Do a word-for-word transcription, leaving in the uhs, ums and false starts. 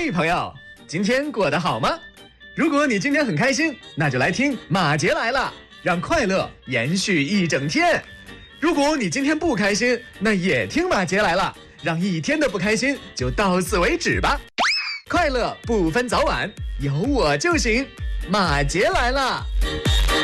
嘿，朋友，今天过得好吗？如果你今天很开心，那就来听马杰来了，让快乐延续一整天。如果你今天不开心，那也听马杰来了，让一天的不开心就到此为止吧。快乐不分早晚，有我就行。马杰来了。